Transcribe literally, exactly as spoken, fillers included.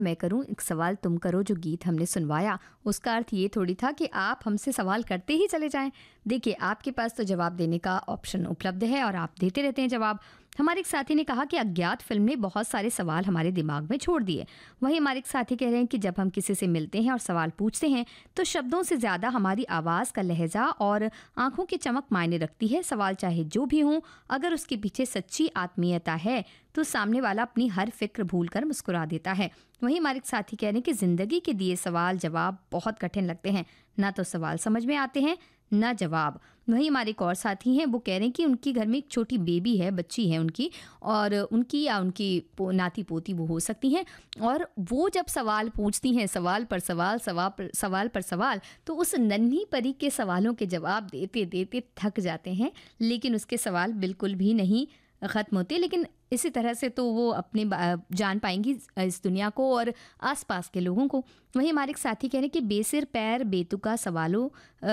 मैं करूं, एक सवाल तुम करो जो गीत हमने सुनवाया, उसका अर्थ ये थोड़ी था कि आप हमसे सवाल करते ही चले जाएं। देखिए, आपके पास तो जवाब देने का ऑप्शन उपलब्ध है और आप देते रहते हैं जवाब। हमारे एक साथी ने कहा कि अज्ञात फिल्म ने बहुत सारे सवाल हमारे दिमाग में छोड़ दिए। वहीं हमारे एक साथी कह रहे हैं कि जब हम किसी से मिलते हैं और सवाल पूछते हैं तो शब्दों से ज़्यादा हमारी आवाज़ का लहजा और आंखों की चमक मायने रखती है। सवाल चाहे जो भी हो, अगर उसके पीछे सच्ची आत्मीयता है तो सामने वाला अपनी हर फिक्र भूल कर मुस्कुरा देता है। वहीं हमारे एक साथी कह रहे हैं कि ज़िंदगी के दिए सवाल जवाब बहुत कठिन लगते हैं, ना तो सवाल समझ में आते हैं ना जवाब। वहीं हमारे एक और साथी हैं, वो कह रहे हैं कि उनकी घर में एक छोटी बेबी है, बच्ची है उनकी, और उनकी या उनकी पो, नाती पोती वो हो सकती हैं, और वो जब सवाल पूछती हैं, सवाल पर सवाल सवाल पर सवाल पर सवाल, तो उस नन्ही परी के सवालों के जवाब देते देते थक जाते हैं, लेकिन उसके सवाल बिल्कुल भी नहीं ख़त्म होते। लेकिन इसी तरह से तो वो अपने जान पाएंगी इस दुनिया को और आसपास के लोगों को। वहीं हमारे एक साथी कह रहे हैं कि बेसिर पैर बेतुका सवालों